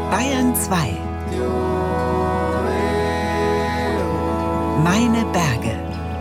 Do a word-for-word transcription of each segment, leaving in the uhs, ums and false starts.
Bayern zwei. Meine Berge.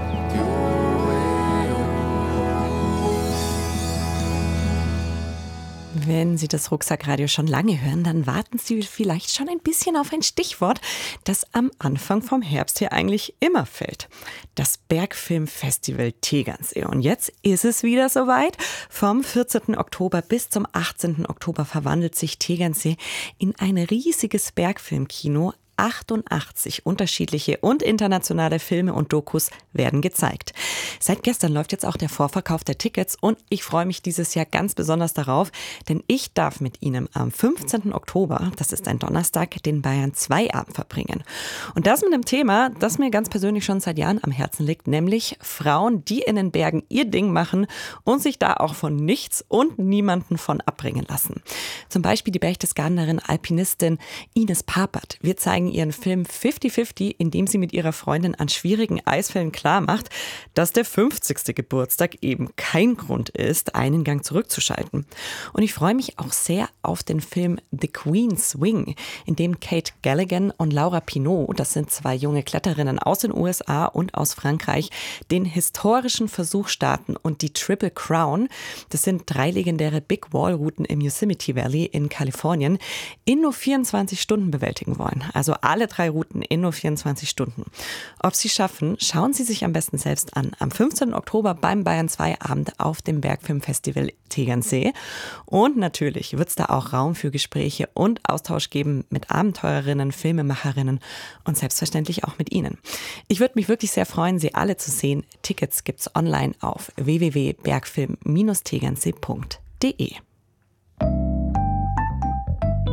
Wenn Sie das Rucksackradio schon lange hören, dann warten Sie vielleicht schon ein bisschen auf ein Stichwort, das am Anfang vom Herbst hier eigentlich immer fällt. Das Bergfilmfestival Tegernsee. Und jetzt ist es wieder soweit. Vom vierzehnten Oktober bis zum achtzehnten Oktober verwandelt sich Tegernsee in ein riesiges Bergfilmkino. achtundachtzig unterschiedliche und internationale Filme und Dokus werden gezeigt. Seit gestern läuft jetzt auch der Vorverkauf der Tickets und ich freue mich dieses Jahr ganz besonders darauf, denn ich darf mit Ihnen am fünfzehnten Oktober, das ist ein Donnerstag, den Bayern zwei Abend verbringen. Und das mit einem Thema, das mir ganz persönlich schon seit Jahren am Herzen liegt, nämlich Frauen, die in den Bergen ihr Ding machen und sich da auch von nichts und niemanden von abbringen lassen. Zum Beispiel die Berchtesgadenerin Alpinistin Ines Papert. Wir zeigen ihren Film fifty fifty, in dem sie mit ihrer Freundin an schwierigen Eisfällen klarmacht, dass der fünfzigste Geburtstag eben kein Grund ist, einen Gang zurückzuschalten. Und ich freue mich auch sehr auf den Film The Queen's Wing, in dem Kate Galligan und Laura Pinot, das sind zwei junge Kletterinnen aus den U S A und aus Frankreich, den historischen Versuch starten und die Triple Crown, das sind drei legendäre Big Wall Routen im Yosemite Valley in Kalifornien, in nur vierundzwanzig Stunden bewältigen wollen. Also alle drei Routen in nur vierundzwanzig Stunden. Ob Sie schaffen, schauen Sie sich am besten selbst an. Am fünfzehnten Oktober beim Bayern zwei Abend auf dem Bergfilmfestival Tegernsee. Und natürlich wird es da auch Raum für Gespräche und Austausch geben mit Abenteurerinnen, Filmemacherinnen und selbstverständlich auch mit Ihnen. Ich würde mich wirklich sehr freuen, Sie alle zu sehen. Tickets gibt's online auf w w w punkt bergfilm Bindestrich tegernsee punkt d e.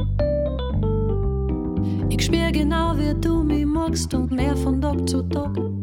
Ich spür genau, wie du mich magst und mehr von Tag zu Tag.